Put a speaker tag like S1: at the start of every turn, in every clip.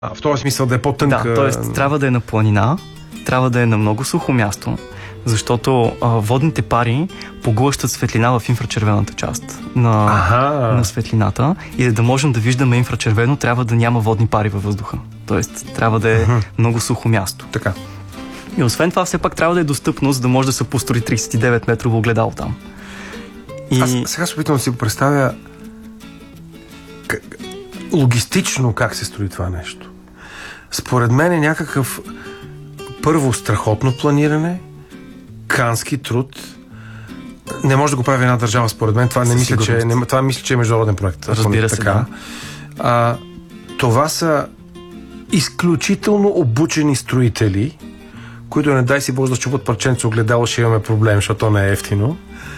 S1: В този смисъл да е по-тънка.
S2: Да, т.е. трябва да е на планина, трябва да е на много сухо място, защото водните пари поглъщат светлина в инфрачервената част на светлината и да можем да виждаме инфрачервено, трябва да няма водни пари във въздуха. Тоест, трябва да е много сухо място.
S1: Така.
S2: И освен това, все пак трябва да е достъпно, за да може да се построи 39 метрово огледало там.
S1: Аз сега се опитвам да си го представя логистично как се строи това нещо. Според мен е някакъв първо страхотно планиране, кански труд. Не може да го прави една държава, според мен. Това мисля, че е международен проект.
S2: Разбира се,
S1: така. Да. Това са изключително обучени строители, които не дай си Боже да щупат парченце огледало, ще имаме проблем, защото не е ефтино.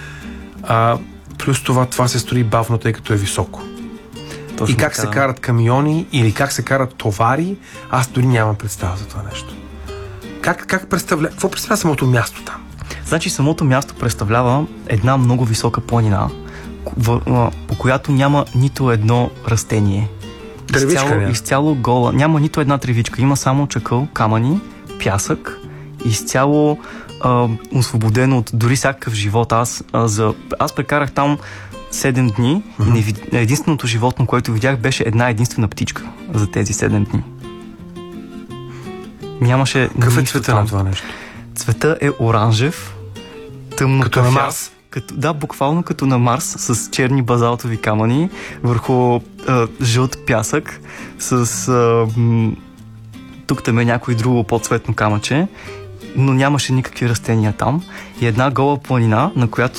S1: Плюс това се строи бавно, тъй като е високо. Точно и как се карат камиони или как се карат товари, аз дори нямам представа за това нещо. Какво представлява самото място там?
S2: Значи самото място представлява една много висока планина, по която няма нито едно растение. Изцяло гола. Няма нито една тревичка. Има само чакъл, камъни, пясък. Изцяло освободено от дори всякакъв живот. Аз прекарах там 7 дни и единственото животно, което видях, беше една единствена птичка за тези 7 дни. Нямаше.
S1: Какъв е цвета на това нещо?
S2: Цвета е оранжев, тъмно
S1: като на Марс?
S2: Да, буквално като на Марс, с черни базалтови камъни, върху жълт пясък, с тук там е някой друго по-цветно камъче, но нямаше никакви растения там. И една гола планина, на която